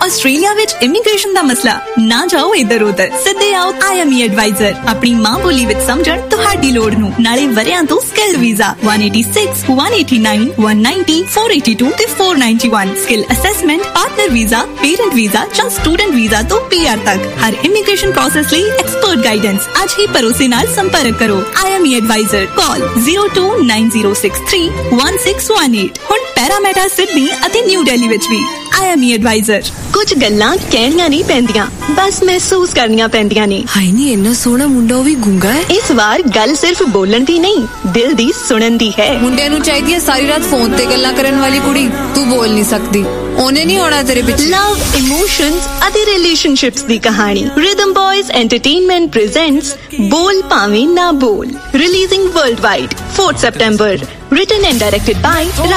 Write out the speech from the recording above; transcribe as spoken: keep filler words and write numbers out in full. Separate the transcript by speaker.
Speaker 1: Australia ਵਿੱਚ immigration ਦਾ ਮਸਲਾ? ਨਾ ਜਾਓ ਇੱਧਰ ਉੱਧਰ, ਸਿੱਧੇ ਆਓ ਆਈ ਐਮ ਈ ਐਡਵਾਈਜ਼ਰ। ਆਪਣੀ ਮਾਂ ਬੋਲੀ ਵਿੱਚ ਸਮਝਣ ਤੁਹਾਡੀ ਲੋੜ ਨੂੰ, ਨਾਲੇ ਵਰਿਆਂ ਤੋਂ ਸਕਿੱਲ ਵੀਜ਼ਾ ਇੱਕ ਸੌ ਛਿਆਸੀ, ਇੱਕ ਸੌ ਨੜਿਨਵੇਂ, ਇੱਕ ਸੌ ਨੱਬੇ, ਚਾਰ ਸੌ ਅੱਸੀ ਦੋ ਤੇ ਚਾਰ ਸੌ ਇਕਾਨਵੇਂ। Skill assessment, partner visa, parent visa ਜਾਂ ਸਟੂਡੈਂਟ ਵੀਜ਼ਾ ਤੋਂ ਪੀ ਆਰ ਤੱਕ ਹਰ ਇਮੀਗ੍ਰੇਸ਼ਨ ਪ੍ਰੋਸੈਸ ਲਈ ਐਕਸਪਰਟ ਗਾਈਡੈਂਸ। ਅੱਜ ਹੀ ਭਰੋਸੇ ਨਾਲ ਸੰਪਰਕ ਕਰੋ। I M E advisor, call zero two nine zero six three one six one eight. ਹੁਣ ਪੈਰਾਮੀਟਾ ਸਿਡਨੀ ਅਤੇ ਨਿਊ ਦਿੱਲੀ ਵਿੱਚ ਵੀ ਆਈ ਐਮ ਈ ਐਡਵਾਈਜ਼ਰ।
Speaker 2: ਕੁਝ ਗੱਲਾਂ ਕਹਿਣੀਆਂ ਨਹੀਂ ਪੈਂਦੀਆਂ, ਬਸ ਮਹਿਸੂਸ ਕਰਨੀਆਂ ਪੈਂਦੀਆਂ ਨੇ।
Speaker 3: ਹਾਏ ਨੀ, ਇੰਨਾ ਸੋਹਣਾ ਮੁੰਡਾ ਉਹ ਵੀ ਗੁੰਗਾ ਹੈ।
Speaker 2: ਇਸ ਵਾਰ ਗੱਲ ਸਿਰਫ ਬੋਲਣ ਦੀ ਨਹੀਂ, ਦਿਲ ਦੀ ਸੁਣਨ ਦੀ ਹੈ।
Speaker 3: ਮੁੰਡਿਆਂ ਨੂੰ ਚਾਹੀਦੀ ਹੈ ਸਾਰੀ ਰਾਤ ਫੋਨ ਤੇ ਗੱਲਾਂ ਕਰਨ ਵਾਲੀ ਕੁੜੀ। ਤੂੰ ਬੋਲ ਨਹੀਂ ਸਕਦੀ, ਉਹਨੇ ਨਹੀਂ ਆਉਣਾ ਤੇਰੇ ਪਿੱਛੇ।
Speaker 2: ਲਵ, ਇਮੋਸ਼ਨਸ ਅਤੇ ਰਿਲੇਸ਼ਨਸ਼ਿਪਸ ਦੀ ਕਹਾਣੀ। ਰਿਦਮ ਬॉयਜ਼ ਐਂਟਰਟੇਨਮੈਂਟ ਪ੍ਰੈਜ਼ੈਂਟਸ ਬੋਲ ਭਾਵੇਂ ਨਾ ਬੋਲ, releasing world wide fourth September, written and directed by